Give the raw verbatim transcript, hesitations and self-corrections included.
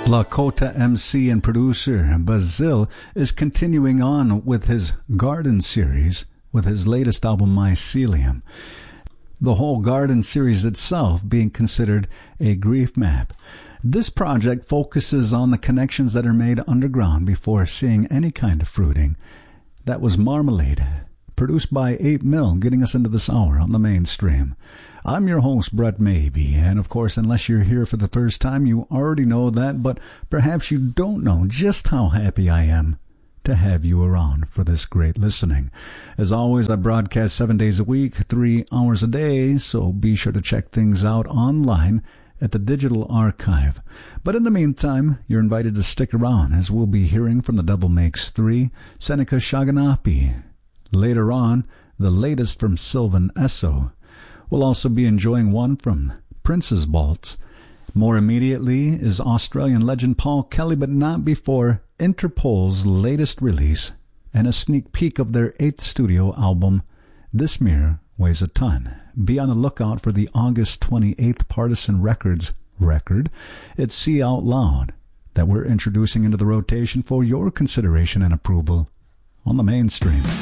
Lakota M C and producer Bazil is continuing on with his Garden series with his latest album Mycelium. The whole Garden series itself being considered a grief map. This project focuses on the connections that are made underground before seeing any kind of fruiting. That was Marmalade, produced by eight mil, getting us into this hour on the mainstream. I'm your host, Brett Maybe, and of course, unless you're here for the first time, you already know that, but perhaps you don't know just how happy I am to have you around for this great listening. As always, I broadcast seven days a week, three hours a day, so be sure to check things out online at the Digital Archive. But in the meantime, you're invited to stick around, as we'll be hearing from the Devil Makes Three, Seneca Shaganapi. Later on, the latest from Sylvan Esso. We'll also be enjoying one from Prince's Vaults. More immediately is Australian legend Paul Kelly, but not before Interpol's latest release and a sneak peek of their eighth studio album, This Mirror Weighs a Ton. Be on the lookout for the August twenty-eighth Partisan Records record. It's See Out Loud that we're introducing into the rotation for your consideration and approval on the mainstream.